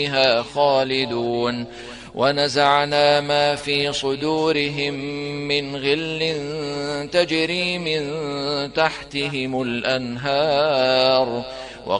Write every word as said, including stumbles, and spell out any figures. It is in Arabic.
فيها خالدون ونزعنا ما في صدورهم من غل تجري من تحتهم الأنهار